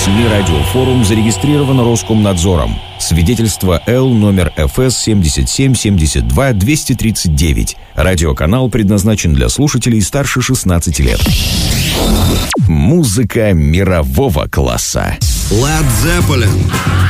СМИ «Радиофорум» зарегистрировано Роскомнадзором. Свидетельство Л номер ФС 77-72-239. Радиоканал предназначен для слушателей старше 16 лет. Музыка мирового класса. Led Zeppelin.